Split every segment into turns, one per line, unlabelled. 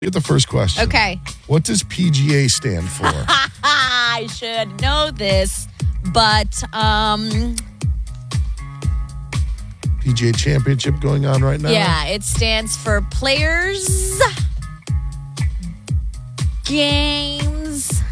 Get the first question.
Okay.
What does PGA stand for?
I should know this, but
PGA Championship going on right now?
yeah, it stands for Players Games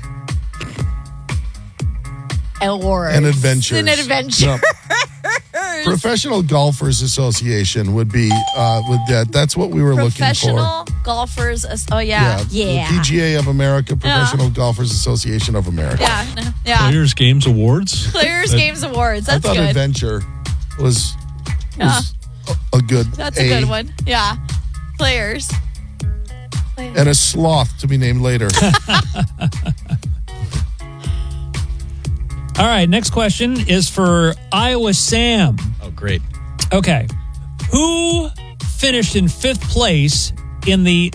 Awards.
And Adventures.
An adventure.
No. Professional Golfers Association would be with that. That's what we were looking for.
Professional Golfers. Oh yeah.
The PGA of America, Professional Golfers Association of America.
Yeah.
Players Games Awards?
Players Games Awards. That's
I thought
good.
Adventure was a good.
That's a good one. Yeah. Players.
And a sloth to be named later.
All right, next question is for Iowa Sam.
Oh, great.
Okay. Who finished in 5th place in the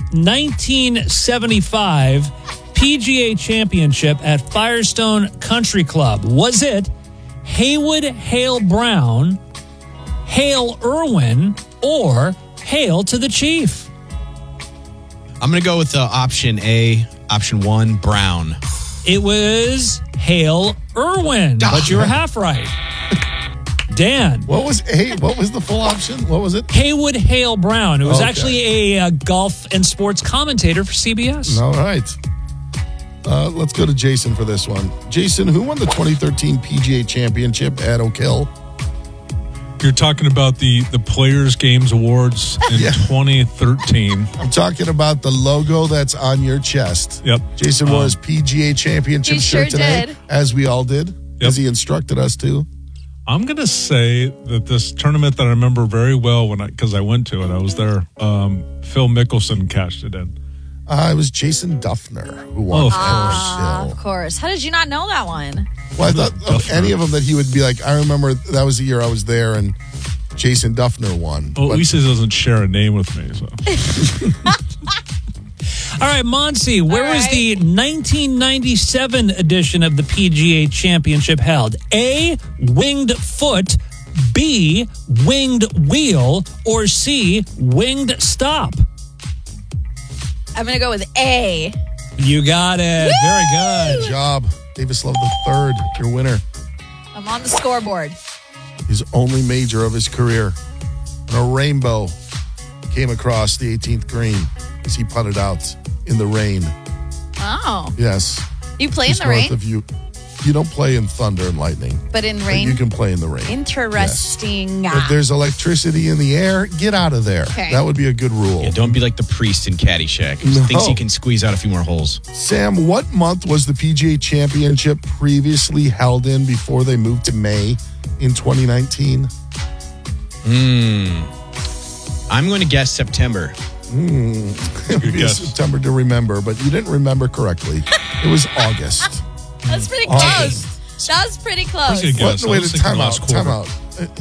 1975 PGA Championship at Firestone Country Club? Was it Haywood Hale Brown, Hale Irwin, or Hail to the Chief?
I'm going to go with option A, option 1, Brown.
It was Hale Irwin, but you were half right. Dan.
What was the full option? What was it?
Haywood Hale Brown, who was
Okay.
actually a golf and sports commentator for CBS.
All right. Let's go to Jason for this one. Jason, who won the 2013 PGA Championship at Oak Hill?
You're talking about the Players Games Awards in 2013.
I'm talking about the logo that's on your chest.
Yep.
Jason wore his PGA Championship
He
shirt
sure
today,
did.
as we all did, as he instructed us to.
I'm going to say that this tournament that I remember very well because I went to it, I was there. Phil Mickelson cashed it in.
It was Jason Duffner who won.
Of course. How did you not know that one?
Well, I thought of any of them that he would be like, I remember that was the year I was there and Jason Duffner won.
Well, at least he doesn't share a name with me. So.
All right, Monsi, where was the 1997 edition of the PGA Championship held? A, Winged Foot, B, Winged Wheel, or C, Winged Stop?
I'm going to go with A.
You got it.
Woo!
Very good.
Good job. Davis Love III, your winner.
I'm on the scoreboard.
His only major of his career. And a rainbow came across the 18th green as he putted out in the rain.
Oh.
Yes.
You play in
Just
the
north
rain?
of you. You don't play in thunder and lightning.
But in rain?
You can play in the rain.
Interesting.
If there's electricity in the air, get out of there.
Okay.
That would be a good rule.
Yeah, don't be like the priest in Caddyshack. Who
No.
thinks he can squeeze out a few more holes.
Sam, what month was the PGA Championship previously held in before they moved to May in 2019?
I'm going to guess September.
It would be
guess.
September to remember, but you didn't remember correctly. It was August.
That's pretty
August.
close. That was pretty close.
Good guess. I
Wait,
was thinking
time out.
last quarter.
Time out.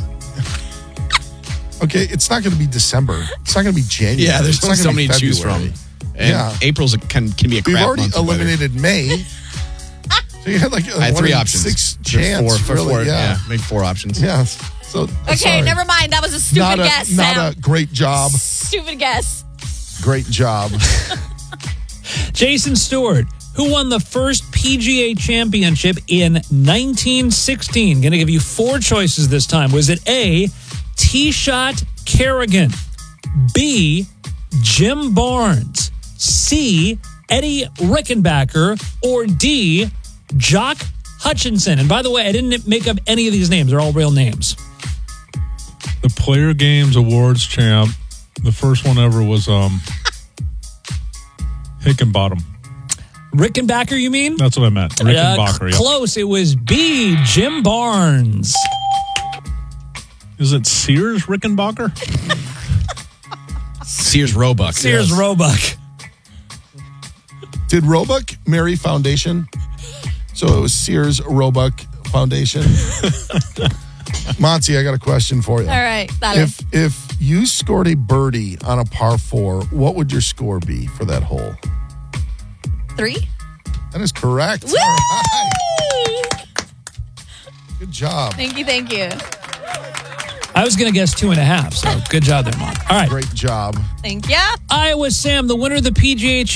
Okay, it's not going to be December. It's not going to be January.
Yeah, there's
It's not
so
gonna
many
be
to choose
February.
from. And
Yeah.
April's can be a crap
We've already
month of weather.
eliminated May. So you had like
I had 3
1 in
options.
6
There's
chance.
four,
really,
yeah, maybe 4 options.
Yeah. So
Okay,
sorry.
never mind. That was a stupid guess,
Not
Sam.
a great job.
Stupid guess.
Great job.
Jason Stewart, who won the first PGA Championship in 1916? Going to give you 4 choices this time. Was it A, T-Shot Kerrigan, B, Jim Barnes, C, Eddie Rickenbacker, or D, Jock Hutchinson? And by the way, I didn't make up any of these names. They're all real names.
The Player Games Awards champ, the first one ever was Hickenbottom.
Rickenbacker, you mean?
That's what I meant. Rickenbacker, yeah.
Close. It was B, Jim Barnes.
Is it Sears Rickenbacker?
Sears Roebuck.
Sears Roebuck.
Did Roebuck marry Foundation? So it was Sears Roebuck Foundation. Monty, I got a question for you.
All right. Dale.
If you scored a birdie on a par 4, what would your score be for that hole?
3?
That is correct.
Woo!
All right. Good job.
Thank you.
I was going to guess 2.5, so good job there, Mom. All right.
Great job.
Thank you.
Iowa Sam, the winner of the PGA